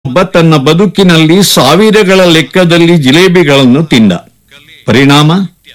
ತನ್ನ ಬದುಕಿನಲ್ಲಿ ಸಾವಿರಗಳ ಲೆಕ್ಕದಲ್ಲಿ ಜಿಲೇಬಿಗಳನ್ನು ತಿಂದ. ಪರಿಣಾಮ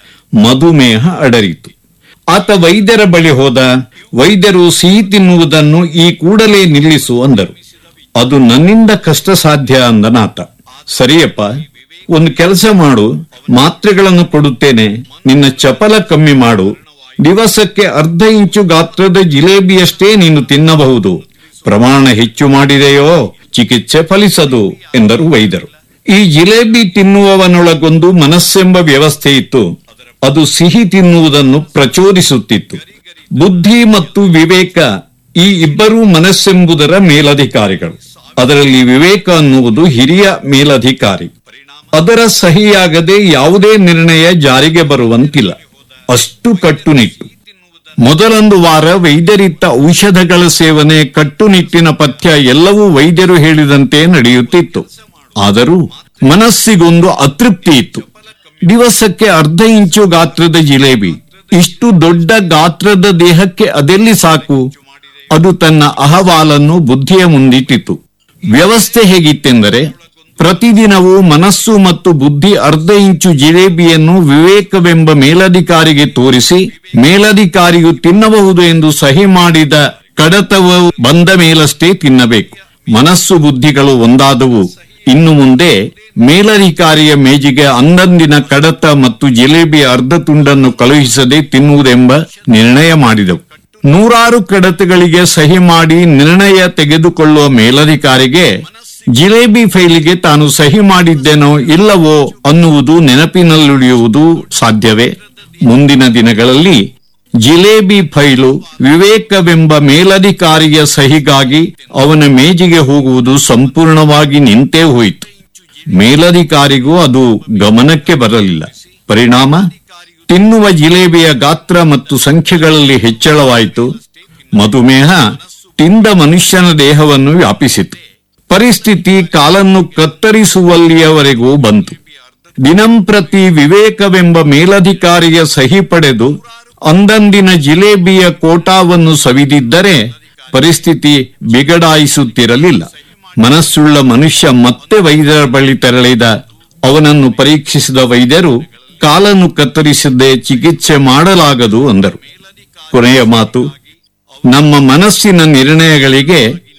ಮಧುಮೇಹ ಅಡರಿತು. ಆತ ವೈದ್ಯರ ಬಳಿ ಹೋದ. ವೈದ್ಯರು ಸಿಹಿ ತಿನ್ನುವುದನ್ನು ಈ ಕೂಡಲೇ ನಿಲ್ಲಿಸು ಅಂದರು. ಅದು ನನ್ನಿಂದ ಕಷ್ಟ ಸಾಧ್ಯ ಅಂದನಾತ. ಸರಿಯಪ್ಪ, ಒಂದು ಕೆಲಸ ಮಾಡು, ಮಾತ್ರೆಗಳನ್ನು ಕೊಡುತ್ತೇನೆ, ನಿನ್ನ ಚಪಲ ಕಮ್ಮಿ ಮಾಡು, ದಿವಸಕ್ಕೆ ಅರ್ಧ ಇಂಚು ಗಾತ್ರದ ಜಿಲೇಬಿಯಷ್ಟೇ ನೀನು ತಿನ್ನಬಹುದು, ಪ್ರಮಾಣ ಹೆಚ್ಚು ಮಾಡಿದೆಯೋ ಚಿಕಿತ್ಸೆ ಫಲಿಸದು ಎಂದರು ವೈದ್ಯರು. ಈ ಜಿಲೇಬಿ ತಿನ್ನುವವನೊಳಗೊಂದು ಮನಸ್ಸೆಂಬ ವ್ಯವಸ್ಥೆ ಇತ್ತು. ಅದು ಸಿಹಿ ತಿನ್ನುವುದನ್ನು ಪ್ರಚೋದಿಸುತ್ತಿತ್ತು. ಬುದ್ಧಿ ಮತ್ತು ವಿವೇಕ ಈ ಇಬ್ಬರೂ ಮನಸ್ಸೆಂಬುದರ ಮೇಲಧಿಕಾರಿಗಳು. ಅದರಲ್ಲಿ ವಿವೇಕ ಅನ್ನುವುದು ಹಿರಿಯ ಮೇಲಧಿಕಾರಿ. ಅದರ ಸಹಿಯಾಗದೆ ಯಾವುದೇ ನಿರ್ಣಯ ಜಾರಿಗೆ ಬರುವಂತಿಲ್ಲ. ಅಷ್ಟು ಕಟ್ಟುನಿಟ್ಟು. ಮೊದಲೊಂದು ವಾರ ವೈದ್ಯರಿತ್ತ ಔಷಧಗಳ ಸೇವನೆ, ಕಟ್ಟುನಿಟ್ಟಿನ ಪಥ್ಯ ಎಲ್ಲವೂ ವೈದ್ಯರು ಹೇಳಿದಂತೆ ನಡೆಯುತ್ತಿತ್ತು. ಆದರೂ ಮನಸ್ಸಿಗೊಂದು ಅತೃಪ್ತಿ ಇತ್ತು. ದಿವಸಕ್ಕೆ ಅರ್ಧ ಇಂಚು ಗಾತ್ರದ ಜಿಲೇಬಿ, ಇಷ್ಟು ದೊಡ್ಡ ಗಾತ್ರದ ದೇಹಕ್ಕೆ ಅದೆಲ್ಲಿ ಸಾಕು? ಅದು ತನ್ನ ಅಹವಾಲನ್ನು ಬುದ್ಧಿಯ ಮುಂದಿಟ್ಟಿತು. ವ್ಯವಸ್ಥೆ ಹೇಗಿತ್ತೆಂದರೆ, ಪ್ರತಿದಿನವೂ ಮನಸ್ಸು ಮತ್ತು ಬುದ್ಧಿ ಅರ್ಧ ಇಂಚು ಜಿಲೇಬಿಯನ್ನು ವಿವೇಕವೆಂಬ ಮೇಲಧಿಕಾರಿಗೆ ತೋರಿಸಿ, ಮೇಲಧಿಕಾರಿಯು ತಿನ್ನಬಹುದು ಎಂದು ಸಹಿ ಮಾಡಿದ ಕಡತವು ಬಂದ ಮೇಲಷ್ಟೇ ತಿನ್ನಬೇಕು. ಮನಸ್ಸು ಬುದ್ಧಿಗಳು ಒಂದಾದವು. ಇನ್ನು ಮುಂದೆ ಮೇಲಧಿಕಾರಿಯ ಮೇಜಿಗೆ ಅಂದಂದಿನ ಕಡತ ಮತ್ತು ಜಿಲೇಬಿಯ ಅರ್ಧ ತುಂಡನ್ನು ಕಳುಹಿಸದೆ ತಿನ್ನುವುದೆಂಬ ನಿರ್ಣಯ ಮಾಡಿದವು. ನೂರಾರು ಕಡತಗಳಿಗೆ ಸಹಿ ಮಾಡಿ ನಿರ್ಣಯ ತೆಗೆದುಕೊಳ್ಳುವ ಮೇಲಧಿಕಾರಿಗೆ ಜಿಲೇಬಿ ಫೈಲಿಗೆ ತಾನು ಸಹಿ ಮಾಡಿದ್ದೇನೋ ಇಲ್ಲವೋ ಅನ್ನುವುದು ನೆನಪಿನಲ್ಲುಳಿಯುವುದು ಸಾಧ್ಯವೇ? ಮುಂದಿನ ದಿನಗಳಲ್ಲಿ ಜಿಲೇಬಿ ಫೈಲು ವಿವೇಕವೆಂಬ ಮೇಲಧಿಕಾರಿಯ ಸಹಿಗಾಗಿ ಅವನ ಮೇಜಿಗೆ ಹೋಗುವುದು ಸಂಪೂರ್ಣವಾಗಿ ನಿಂತೇ ಹೋಯಿತು. ಮೇಲಧಿಕಾರಿಗೂ ಅದು ಗಮನಕ್ಕೆ ಬರಲಿಲ್ಲ. ಪರಿಣಾಮ ತಿನ್ನುವ ಜಿಲೇಬಿಯ ಗಾತ್ರ ಮತ್ತು ಸಂಖ್ಯೆಗಳಲ್ಲಿ ಹೆಚ್ಚಳವಾಯಿತು. ಮಧುಮೇಹ ತಿಂದ ಮನುಷ್ಯನ ದೇಹವನ್ನು ವ್ಯಾಪಿಸಿತು. ಪರಿಸ್ಥಿತಿ ಕಾಲನ್ನು ಕತ್ತರಿಸುವಲ್ಲಿಯವರೆಗೂ ಬಂತು. ದಿನಂಪ್ರತಿ ವಿವೇಕವೆಂಬ ಮೇಲಧಿಕಾರಿಯ ಸಹಿ ಪಡೆದು ಅಂದಂದಿನ ಜಿಲೇಬಿಯ ಕೋಟಾವನ್ನು ಸವಿದಿದ್ದರೆ ಪರಿಸ್ಥಿತಿ ಬಿಗಡಾಯಿಸುತ್ತಿರಲಿಲ್ಲ. ಮನಸ್ಸುಳ್ಳ ಮನುಷ್ಯ ಮತ್ತೆ ವೈದ್ಯರ ಬಳಿ ತೆರಳಿದ. ಅವನನ್ನು ಪರೀಕ್ಷಿಸಿದ ವೈದ್ಯರು ಕಾಲನ್ನು ಕತ್ತರಿಸದೆ ಚಿಕಿತ್ಸೆ ಮಾಡಲಾಗದು ಅಂದರು. ಕೊನೆಯ ಮಾತು, ನಮ್ಮ ಮನಸ್ಸಿನ ನಿರ್ಣಯಗಳಿಗೆ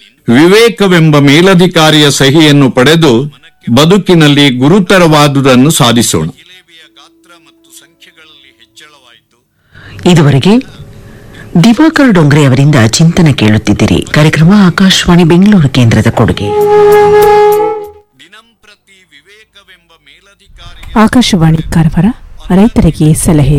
ವಿವೇಕವೆಂಬ ಮೇಲಧಿಕಾರಿಯ ಸಹಿಯನ್ನು ಪಡೆದು ಬದುಕಿನಲ್ಲಿ ಗುರುತರವಾದುದನ್ನು ಸಾಧಿಸೋಣ. ಇದುವರೆಗೆ ದಿವಾಕರ್ ಡೊಂಗ್ರೆ ಅವರಿಂದ ಚಿಂತನೆ ಕೇಳುತ್ತಿದ್ದೀರಿ. ಕಾರ್ಯಕ್ರಮ ಆಕಾಶವಾಣಿ ಬೆಂಗಳೂರು ಕೇಂದ್ರದ ಕೊಡುಗೆ. ಆಕಾಶವಾಣಿ ಕಾರವಾರ. ರೈತರಿಗೆ ಸಲಹೆ.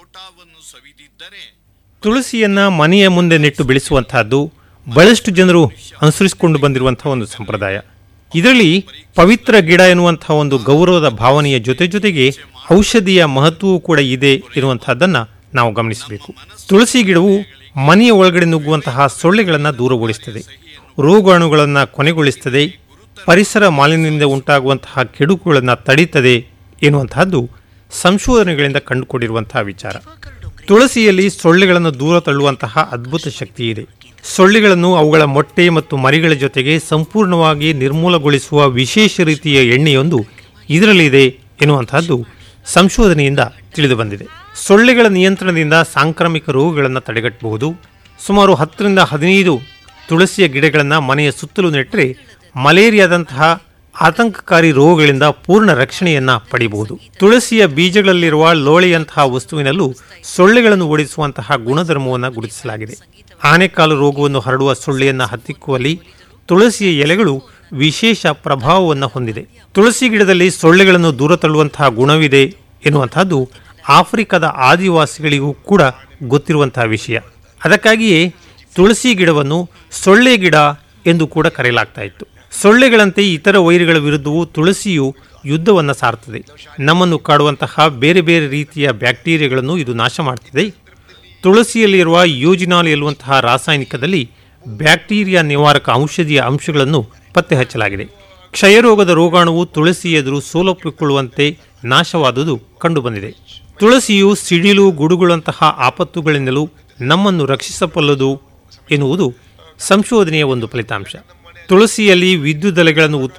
ತುಳಸಿಯನ್ನ ಮನೆಯ ಮುಂದೆ ನೆಟ್ಟು ಬೆಳೆಸುವಂತಹದ್ದು ಬಹಳಷ್ಟು ಜನರು ಅನುಸರಿಸಿಕೊಂಡು ಬಂದಿರುವಂತಹ ಒಂದು ಸಂಪ್ರದಾಯ. ಇದರಲ್ಲಿ ಪವಿತ್ರ ಗಿಡ ಎನ್ನುವಂತಹ ಒಂದು ಗೌರವದ ಭಾವನೆಯ ಜೊತೆಗೆ ಔಷಧಿಯ ಮಹತ್ವವೂ ಕೂಡ ಇದೆ ಎನ್ನುವಂತಹದ್ದನ್ನ ನಾವು ಗಮನಿಸಬೇಕು. ತುಳಸಿ ಗಿಡವು ಮನೆಯ ಒಳಗಡೆ ನುಗ್ಗುವಂತಹ ಸೊಳ್ಳೆಗಳನ್ನು ದೂರ ಓಡಿಸುತ್ತದೆ, ರೋಗಾಣುಗಳನ್ನು ಕೊನೆಗೊಳಿಸುತ್ತದೆ, ಪರಿಸರ ಮಾಲಿನ್ಯದಿಂದ ಉಂಟಾಗುವಂತಹ ಕೆಡುಕುಗಳನ್ನು ತಡೀತದೆ ಎನ್ನುವಂತಹದ್ದು ಸಂಶೋಧನೆಗಳಿಂದ ಕಂಡುಕೊಂಡಿರುವಂತಹ ವಿಚಾರ. ತುಳಸಿಯಲ್ಲಿ ಸೊಳ್ಳೆಗಳನ್ನು ದೂರ ತಳ್ಳುವಂತಹ ಅದ್ಭುತ ಶಕ್ತಿ ಇದೆ. ಸೊಳ್ಳೆಗಳನ್ನು ಅವುಗಳ ಮೊಟ್ಟೆ ಮತ್ತು ಮರಿಗಳ ಜೊತೆಗೆ ಸಂಪೂರ್ಣವಾಗಿ ನಿರ್ಮೂಲಗೊಳಿಸುವ ವಿಶೇಷ ರೀತಿಯ ಎಣ್ಣೆಯೊಂದು ಇದರಲ್ಲಿದೆ ಎನ್ನುವಂತಹದ್ದು ಸಂಶೋಧನೆಯಿಂದ ತಿಳಿದು ಬಂದಿದೆ. ಸೊಳ್ಳೆಗಳ ನಿಯಂತ್ರಣದಿಂದ ಸಾಂಕ್ರಾಮಿಕ ರೋಗಗಳನ್ನು ತಡೆಗಟ್ಟಬಹುದು. ಸುಮಾರು 10-15 ತುಳಸಿಯ ಗಿಡಗಳನ್ನು ಮನೆಯ ಸುತ್ತಲೂ ನೆಟ್ಟರೆ ಮಲೇರಿಯಾದಂತಹ ಆತಂಕಕಾರಿ ರೋಗಗಳಿಂದ ಪೂರ್ಣ ರಕ್ಷಣೆಯನ್ನ ಪಡೆಯಬಹುದು. ತುಳಸಿಯ ಬೀಜಗಳಲ್ಲಿರುವ ಲೋಳೆಯಂತಹ ವಸ್ತುವಿನಲ್ಲೂ ಸೊಳ್ಳೆಗಳನ್ನು ಓಡಿಸುವಂತಹ ಗುಣಧರ್ಮವನ್ನು ಗುರುತಿಸಲಾಗಿದೆ. ಆನೆಕಾಲು ರೋಗವನ್ನು ಹರಡುವ ಸೊಳ್ಳೆಯನ್ನು ಹತ್ತಿಕ್ಕುವಲ್ಲಿ ತುಳಸಿಯ ಎಲೆಗಳು ವಿಶೇಷ ಪ್ರಭಾವವನ್ನು ಹೊಂದಿದೆ. ತುಳಸಿ ಗಿಡದಲ್ಲಿ ಸೊಳ್ಳೆಗಳನ್ನು ದೂರ ತಳ್ಳುವಂತಹ ಗುಣವಿದೆ ಎನ್ನುವಂತಹದ್ದು ಆಫ್ರಿಕಾದ ಆದಿವಾಸಿಗಳಿಗೂ ಕೂಡ ಗೊತ್ತಿರುವಂತಹ ವಿಷಯ. ಅದಕ್ಕಾಗಿಯೇ ತುಳಸಿ ಗಿಡವನ್ನು ಸೊಳ್ಳೆ ಗಿಡ ಎಂದು ಕೂಡ ಕರೆಯಲಾಗ್ತಾ ಇತ್ತು. ಸೊಳ್ಳೆಗಳಂತೆ ಇತರ ವೈರಿಗಳ ವಿರುದ್ಧವೂ ತುಳಸಿಯು ಯುದ್ಧವನ್ನು ಸಾರುತ್ತದೆ. ನಮ್ಮನ್ನು ಕಾಡುವಂತಹ ಬೇರೆ ಬೇರೆ ರೀತಿಯ ಬ್ಯಾಕ್ಟೀರಿಯಾಗಳನ್ನು ಇದು ನಾಶ ಮಾಡುತ್ತದೆ. ತುಳಸಿಯಲ್ಲಿರುವ ಯೂಜಿನಾಲ್ ಎನ್ನುವಂತಹ ರಾಸಾಯನಿಕದಲ್ಲಿ ಬ್ಯಾಕ್ಟೀರಿಯಾ ನಿವಾರಕ ಔಷಧಿಯ ಅಂಶಗಳನ್ನು ಪತ್ತೆ ಹಚ್ಚಲಾಗಿದೆ. ಕ್ಷಯರೋಗದ ರೋಗಾಣುವು ತುಳಸಿ ಎದುರು ಸೋಲೊಪ್ಪಿಕೊಳ್ಳುವಂತೆ ನಾಶವಾದುದು ಕಂಡುಬಂದಿದೆ. ತುಳಸಿಯು ಸಿಡಿಲು, ಗುಡುಗುಳಂತಹ ಆಪತ್ತುಗಳಿಂದಲೂ ನಮ್ಮನ್ನು ರಕ್ಷಿಸಬಲ್ಲದು ಎನ್ನುವುದು ಸಂಶೋಧನೆಯ ಒಂದು ಫಲಿತಾಂಶ. ತುಳಸಿಯಲ್ಲಿ ವಿದ್ಯುತ್ ಅಲೆಗಳನ್ನು